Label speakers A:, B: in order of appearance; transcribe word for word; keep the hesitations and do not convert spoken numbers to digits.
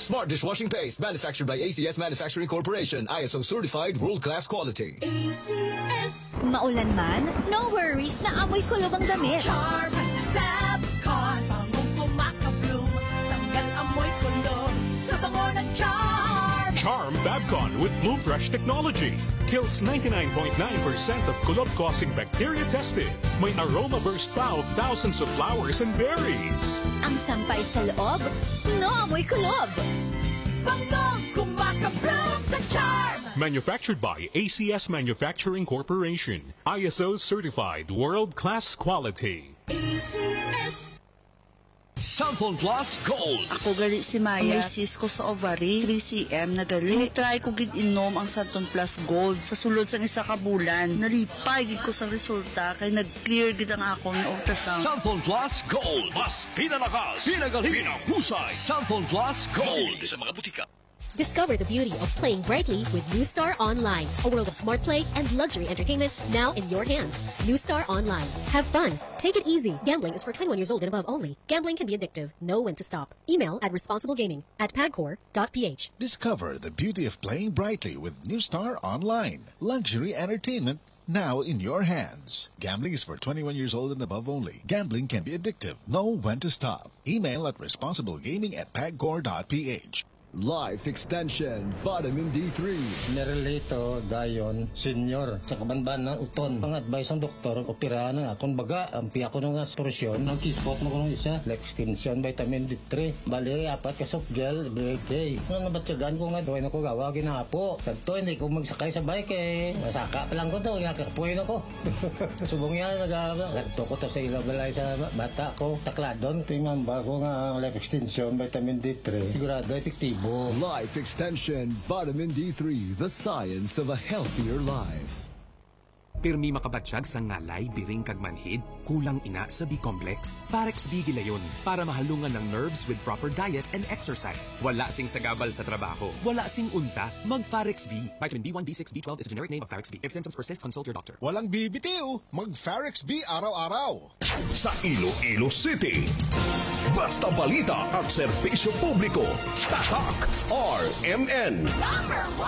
A: Smart dishwashing paste manufactured by A C S Manufacturing Corporation. I S O certified world-class quality.
B: A C S.
C: Maulan man, no worries na amoy kulob ang damit.
B: Charm Fabcon. Bangong kumakabloom. Tanggal amoy kulob sa bango ng Charm.
D: Charm Fabcon with Bloom Fresh technology. Kills ninety-nine point nine percent of kulob-causing bacteria tested. May aroma burst pa of thousands of flowers and berries.
C: Ang sampay sa loob, no amoy kulob.
B: Bangong kumakabloom sa Charm.
D: Manufactured by A C S Manufacturing Corporation. I S O certified world-class quality.
B: A C S.
A: Samphon Plus Gold.
E: Ako gali si Maya. May cyst ko sa ovary, three centimeters na gali. Try ko gid inom ang Samphon Plus Gold sa sulod sa isa ka bulan. Nalipay gid ko sa resulta kay nag-clear gid ang akong ultrasound.
A: Samphon Plus Gold. Mas pinalakas, pinagaling, pinahusay. Samphon Plus Gold. Sa mga butika.
F: Discover the beauty of playing brightly with New Star Online, a world of smart play and luxury entertainment now in your hands. New Star Online. Have fun. Take it easy. Gambling is for twenty-one years old and above only. Gambling can be addictive. Know when to stop. Email at responsiblegaming at pagcor dot p h.
G: Discover the beauty of playing brightly with New Star Online. Luxury entertainment now in your hands. Gambling is for twenty-one years old and above only. Gambling can be addictive. Know when to stop. Email at responsiblegaming at pagcor dot p h.
A: Life Extension Vitamin D three.
H: Nerelito Dayon Senior sa kabanban ng uton. Ang advice ng doktor, operahan na akong baga. Ang piya ko nga solusyon. Ang kispot na ko nung isa. Life Extension Vitamin D three. Bali, apat ka soft gel every day. Nung nabatsagan ko nga, doon ako gawa ginapo. Sa to, hindi ko magsakay sa bike eh. Masaka pa lang ko to. Kakapuin ako. Subong yan, nag-aaba. Ganto ko to sa ilabalay sa bata ko. Takladon. Tingnan ba ko nga Life Extension Vitamin D three. Sigurado, epektibo.
A: Life Extension Vitamin D three, the science of a healthier life.
I: Pirmi makabatsyag sa ngalay, biring kag manhid, kulang ina sa B-complex. Farex B gilayon para mahalungan ng nerves with proper diet and exercise. Wala sing sagabal sa trabaho. Wala sing unta, mag-Farex B. Vitamin B one, B six, B twelve is a generic name of Farex B. If symptoms persist, consult your doctor.
G: Walang bibitiw. Mag-Farex B araw-araw.
J: Sa Iloilo City. Basta balita at serbisyo publiko. Tatak R M N.
B: Number one.